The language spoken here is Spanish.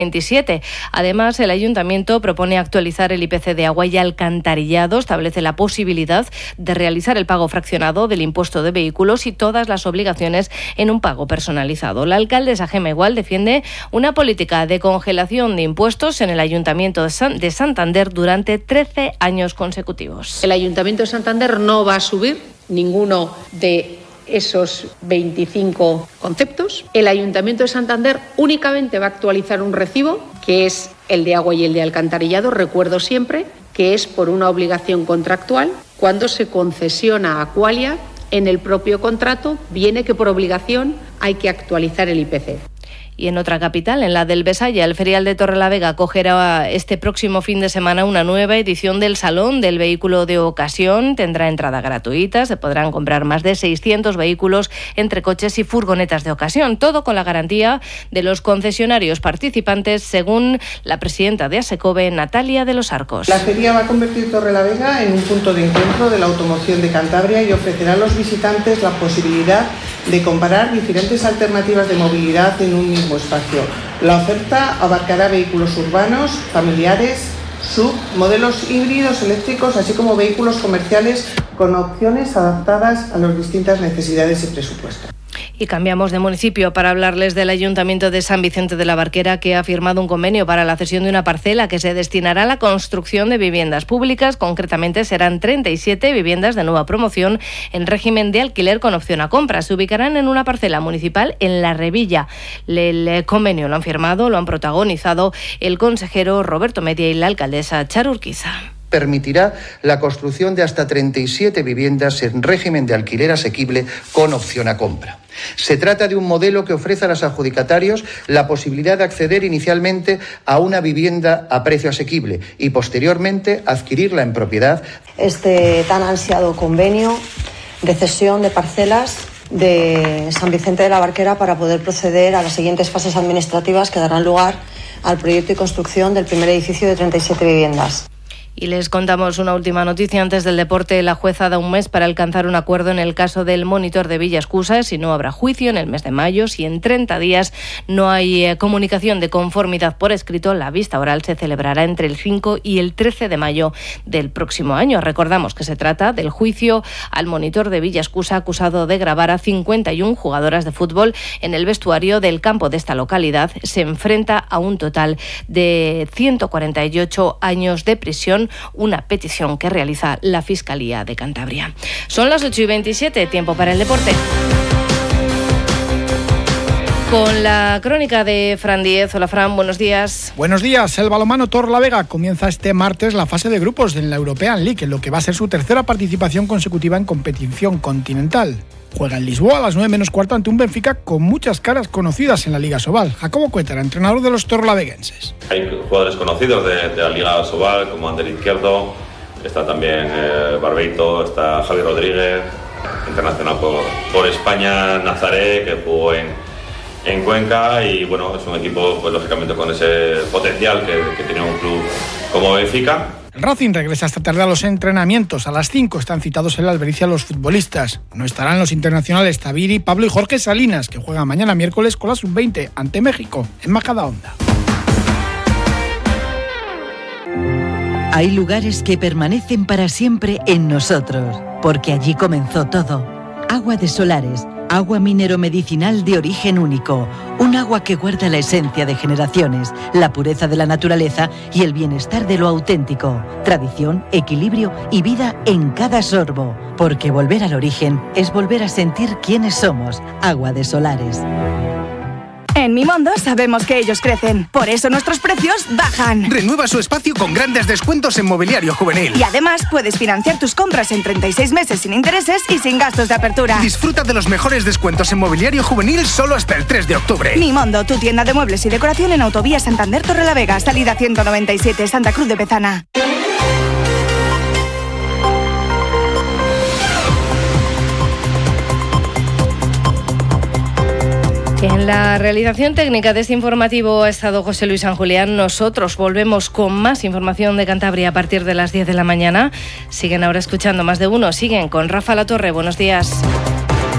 27. Además, el Ayuntamiento propone actualizar el IPC de agua y alcantarillado, establece la posibilidad de realizar el pago fraccionado del impuesto de vehículos y todas las obligaciones en un pago personalizado. La alcaldesa Gemma Igual defiende una política de congelación de impuestos en el Ayuntamiento de Santander durante 13 años consecutivos. El Ayuntamiento de Santander no va a subir ninguno de esos 25 conceptos. El Ayuntamiento de Santander únicamente va a actualizar un recibo, que es el de agua y el de alcantarillado. Recuerdo siempre que es por una obligación contractual. Cuando se concesiona a Aqualia, en el propio contrato viene que por obligación hay que actualizar el IPC. Y en otra capital, en la del Besaya, el Ferial de Torrelavega acogerá este próximo fin de semana una nueva edición del Salón del Vehículo de Ocasión. Tendrá entrada gratuita, se podrán comprar más de 600 vehículos entre coches y furgonetas de ocasión, todo con la garantía de los concesionarios participantes, según la presidenta de ASECOBE, Natalia de los Arcos. La feria va a convertir Torrelavega en un punto de encuentro de la automoción de Cantabria y ofrecerá a los visitantes la posibilidad de comparar diferentes alternativas de movilidad en un mismo espacio. La oferta abarcará vehículos urbanos, familiares, SUV, modelos híbridos eléctricos, así como vehículos comerciales con opciones adaptadas a las distintas necesidades y presupuestos. Y cambiamos de municipio para hablarles del Ayuntamiento de San Vicente de la Barquera, que ha firmado un convenio para la cesión de una parcela que se destinará a la construcción de viviendas públicas. Concretamente serán 37 viviendas de nueva promoción en régimen de alquiler con opción a compra. Se ubicarán en una parcela municipal en La Revilla. El convenio lo han firmado, lo han protagonizado el consejero Roberto Media y la alcaldesa Charo Urquiza. Permitirá la construcción de hasta 37 viviendas en régimen de alquiler asequible con opción a compra. Se trata de un modelo que ofrece a los adjudicatarios la posibilidad de acceder inicialmente a una vivienda a precio asequible y posteriormente adquirirla en propiedad. Este tan ansiado convenio de cesión de parcelas de San Vicente de la Barquera para poder proceder a las siguientes fases administrativas que darán lugar al proyecto y construcción del primer edificio de 37 viviendas. Y les contamos una última noticia antes del deporte. La jueza da un mes para alcanzar un acuerdo en el caso del monitor de Villaescusa. Si no, habrá juicio en el mes de mayo. Si en 30 días no hay comunicación de conformidad por escrito, la vista oral se celebrará entre el 5 y el 13 de mayo del próximo año. Recordamos que se trata del juicio al monitor de Villaescusa acusado de grabar a 51 jugadoras de fútbol en el vestuario del campo de esta localidad. Se enfrenta a un total de 148 años de prisión, una petición que realiza la Fiscalía de Cantabria. Son las 8:27, tiempo para el deporte. Con la crónica de Fran Díez. Hola Fran, buenos días. Buenos días. El balonmano Torrelavega comienza este martes la fase de grupos en la European League, en lo que va a ser su tercera participación consecutiva en competición continental. Juega en Lisboa a las 9 menos cuarto ante un Benfica con muchas caras conocidas en la Liga Sobal. Jacobo Cuétara, entrenador de los torrelaveguenses. Hay jugadores conocidos de la Liga Sobal, como Ander Izquierdo, está también Barbeito, está Javi Rodríguez, internacional por España, Nazaré, que jugó en Cuenca, y bueno, es un equipo pues lógicamente con ese potencial que tiene un club como Benfica. El Racing regresa esta tarde a los entrenamientos. A las 5 están citados en la Albericia los futbolistas. No estarán los internacionales Tabiri, Pablo y Jorge Salinas, que juegan mañana miércoles con la Sub-20 ante México, en Majadahonda. Hay lugares que permanecen para siempre en nosotros, porque allí comenzó todo. Agua de Solares, agua minero-medicinal de origen único, un agua que guarda la esencia de generaciones, la pureza de la naturaleza y el bienestar de lo auténtico, tradición, equilibrio y vida en cada sorbo, porque volver al origen es volver a sentir quiénes somos. Agua de Solares. En Mimondo sabemos que ellos crecen, por eso nuestros precios bajan. Renueva su espacio con grandes descuentos en mobiliario juvenil. Y además puedes financiar tus compras en 36 meses sin intereses y sin gastos de apertura. Disfruta de los mejores descuentos en mobiliario juvenil solo hasta el 3 de octubre. Mimondo, tu tienda de muebles y decoración en Autovía Santander Torrelavega, salida 197, Santa Cruz de Pezana. En la realización técnica de este informativo ha estado José Luis San Julián. Nosotros volvemos con más información de Cantabria a partir de las 10 de la mañana. Siguen ahora escuchando Más de Uno. Siguen con Rafa Latorre. Buenos días.